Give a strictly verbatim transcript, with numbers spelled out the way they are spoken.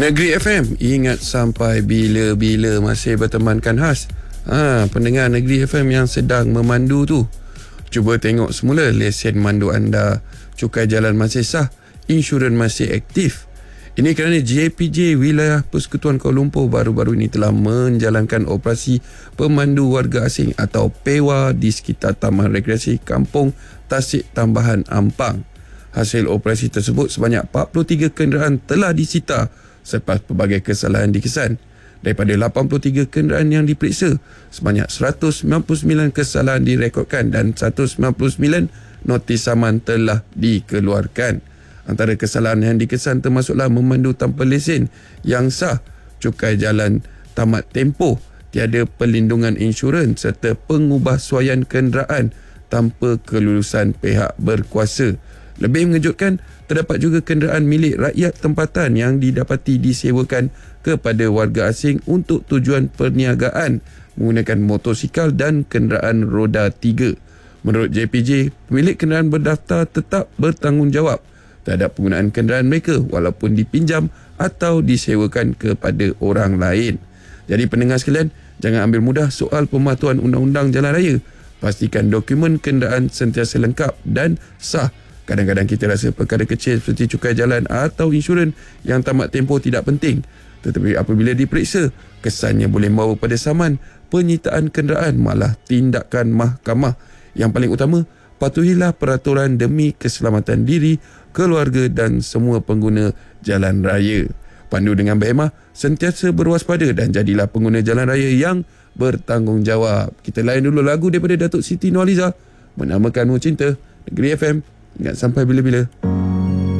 Negeri F M, ingat sampai bila-bila masih bertemankan khas. Ha, pendengar Negeri F M yang sedang memandu tu, cuba tengok semula lesen mandu anda, cukai jalan masih sah, insurans masih aktif. Ini kerana J P J Wilayah Persekutuan Kuala Lumpur baru-baru ini telah menjalankan operasi pemandu warga asing atau PEWA di sekitar Taman Rekreasi Kampung Tasik Tambahan Ampang. Hasil operasi tersebut sebanyak empat puluh tiga kenderaan telah disita selepas pelbagai kesalahan dikesan. Daripada lapan puluh tiga kenderaan yang diperiksa, sebanyak seratus sembilan puluh sembilan kesalahan direkodkan dan seratus sembilan puluh sembilan notis saman telah dikeluarkan. Antara kesalahan yang dikesan termasuklah memandu tanpa lesen yang sah, cukai jalan tamat tempoh, tiada perlindungan insurans serta pengubahsuaian kenderaan tanpa kelulusan pihak berkuasa. Lebih mengejutkan, terdapat juga kenderaan milik rakyat tempatan yang didapati disewakan kepada warga asing untuk tujuan perniagaan menggunakan motosikal dan kenderaan roda tiga. Menurut J P J, pemilik kenderaan berdaftar tetap bertanggungjawab terhadap penggunaan kenderaan mereka walaupun dipinjam atau disewakan kepada orang lain. Jadi pendengar sekalian, jangan ambil mudah soal pematuhan undang-undang jalan raya. Pastikan dokumen kenderaan sentiasa lengkap dan sah. Kadang-kadang kita rasa perkara kecil seperti cukai jalan atau insurans yang tamat tempoh tidak penting. Tetapi apabila diperiksa, kesannya boleh membawa pada saman penyitaan kenderaan malah tindakan mahkamah. Yang paling utama, patuhilah peraturan demi keselamatan diri, keluarga dan semua pengguna jalan raya. Pandu dengan berhemah, sentiasa berwaspada dan jadilah pengguna jalan raya yang bertanggungjawab. Kita layan dulu lagu daripada Datuk Siti Nurhaliza, Menamakanmu Cinta. Negeri F M, ingat sampai bila-bila.